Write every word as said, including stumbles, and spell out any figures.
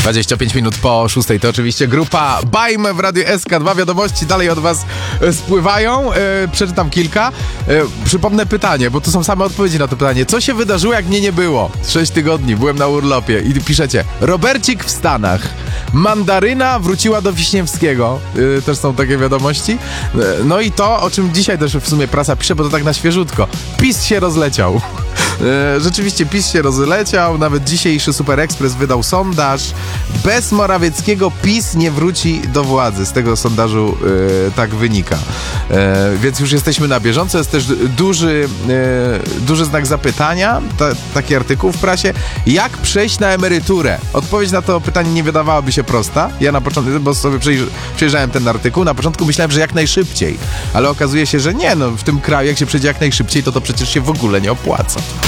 dwadzieścia pięć minut po szóstej to oczywiście grupa Bajm w Radiu S K. Dwa wiadomości dalej od was spływają. E, przeczytam kilka. E, przypomnę pytanie, bo tu są same odpowiedzi na to pytanie. Co się wydarzyło, jak mnie nie było? Sześć tygodni, byłem na urlopie. I piszecie, Robercik w Stanach. Mandaryna wróciła do Wiśniewskiego. E, też są takie wiadomości. E, no i to, o czym dzisiaj też w sumie prasa pisze, bo to tak na świeżutko. PiS się rozleciał. E, rzeczywiście PiS się rozleciał, nawet dzisiejszy Super Express wydał sondaż. Bez Morawieckiego PiS nie wróci do władzy. Z tego sondażu e, tak wynika. E, więc już jesteśmy na bieżąco. Jest też duży, e, duży znak zapytania, ta, taki artykuł w prasie. Jak przejść na emeryturę? Odpowiedź na to pytanie nie wydawałaby się prosta. Ja na początku, bo sobie przejrzy, przejrzałem ten artykuł, na początku myślałem, że jak najszybciej. Ale okazuje się, że nie, no w tym kraju jak się przejdzie jak najszybciej, to to przecież się w ogóle nie opłaca.